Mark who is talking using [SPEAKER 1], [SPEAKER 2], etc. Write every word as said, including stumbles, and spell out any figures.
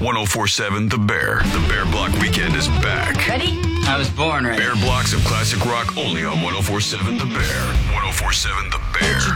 [SPEAKER 1] ten forty-seven The Bear. The Bear Block Weekend is back.
[SPEAKER 2] Ready? I was born ready.
[SPEAKER 1] Bear blocks of classic rock only on ten forty-seven The Bear. ten forty-seven The Bear.